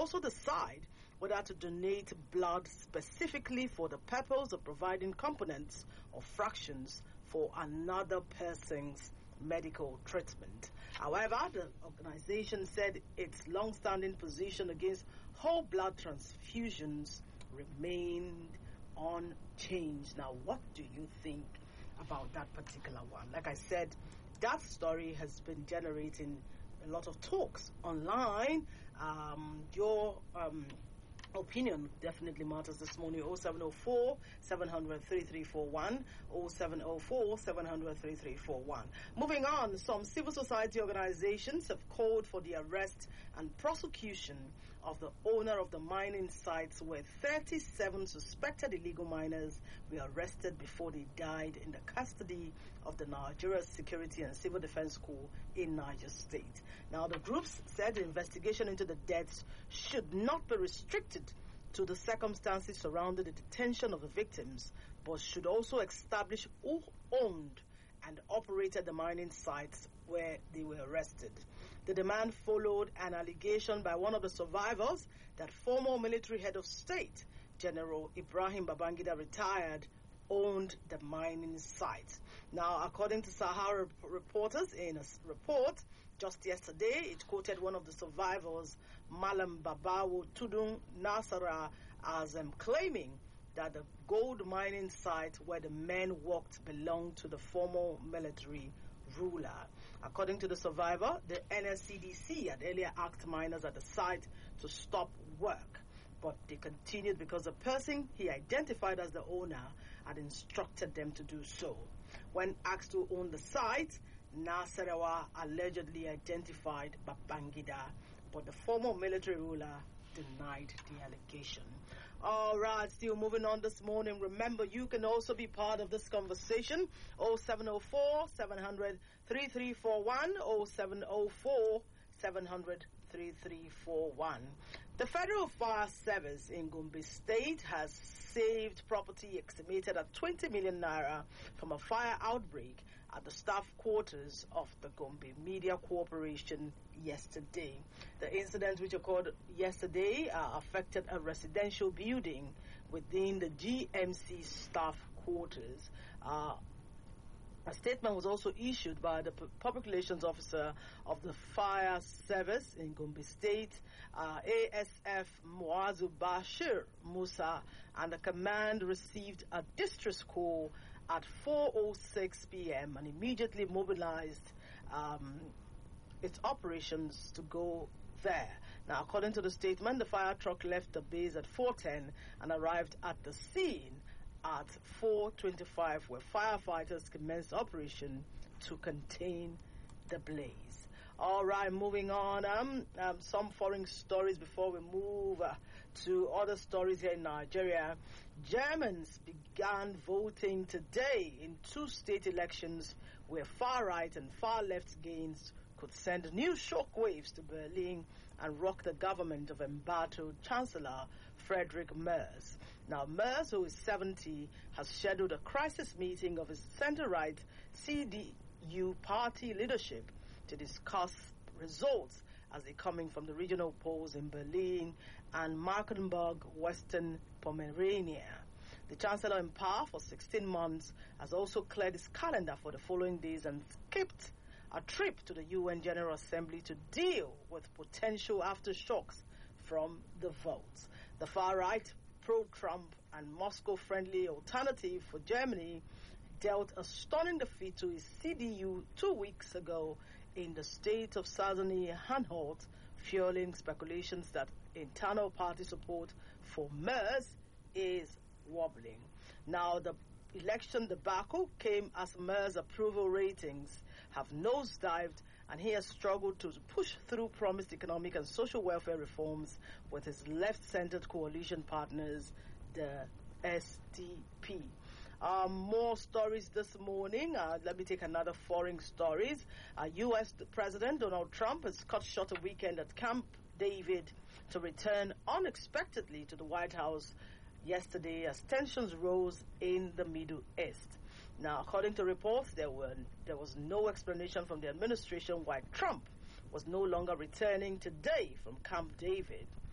also decide whether to donate blood specifically for the purpose of providing components or fractions for another person's medical treatment. However, the organization said its long-standing position against whole blood transfusions remained unchanged. Now, what do you think about that particular one? Like I said, that story has been generating a lot of talks online. Your opinion definitely matters this morning. 0704 700 3341, 0704 700 3341. Moving on, some civil society organizations have called for the arrest and prosecution of the owner of the mining sites where 37 suspected illegal miners were arrested before they died in the custody of the Nigeria Security and Civil Defense Corps in Niger State. Now, the groups said the investigation into the deaths should not be restricted to the circumstances surrounding the detention of the victims, but should also establish who owned and operated the mining sites where they were arrested. The demand followed an allegation by one of the survivors that former military head of state, General Ibrahim Babangida, retired, owned the mining site. Now, according to Sahara reporters in a report just yesterday, it quoted one of the survivors, Malam Babawo Tudun Nasara, as claiming that the gold mining site where the men worked belonged to the former military ruler. According to the survivor, the NSCDC had earlier asked miners at the site to stop work, but they continued because the person he identified as the owner had instructed them to do so. When asked to own the site, Nasarawa allegedly identified Babangida, but the former military ruler denied the allegation. All right, still moving on this morning. Remember, you can also be part of this conversation. 0704 700 3341, 0704 700 3341. The Federal Fire Service in Gombe State has saved property estimated at 20 million naira from a fire outbreak at the staff quarters of the Gombe Media Corporation yesterday. The incident, which occurred yesterday, affected a residential building within the GMC staff quarters. A statement was also issued by the public relations officer of the fire service in Gombe State, ASF Muazu Bashir Musa, and the command received a distress call at 4:06 p.m. and immediately mobilized its operations to go there. Now, according to the statement, the fire truck left the base at 4:10 and arrived at the scene at 4:25, where firefighters commenced operation to contain the blaze. All right, moving on. Some foreign stories before we move to other stories here in Nigeria. Germans began voting today in two state elections where far-right and far-left gains could send new shockwaves to Berlin and rock the government of embattled Chancellor Friedrich Merz. Now, Merz, who is 70, has scheduled a crisis meeting of his center-right CDU party leadership to discuss results as they coming from the regional polls in Berlin and Markenburg, Western Pomerania. The Chancellor, in power for 16 months, has also cleared his calendar for the following days and skipped a trip to the UN General Assembly to deal with potential aftershocks from the votes. The far-right, pro-Trump and Moscow-friendly Alternative for Germany dealt a stunning defeat to his CDU 2 weeks ago in the state of Saxony-Anhalt, fueling speculations that internal party support for Merz is wobbling. Now, the election debacle came as Merz approval ratings have nosedived, and he has struggled to push through promised economic and social welfare reforms with his left-centered coalition partners, the SDP. More stories this morning. Let me take another foreign stories. U.S. President Donald Trump has cut short a weekend at Camp David to return unexpectedly to the White House yesterday as tensions rose in the Middle East. Now, according to reports, there was no explanation from the administration why Trump was no longer returning today from Camp David.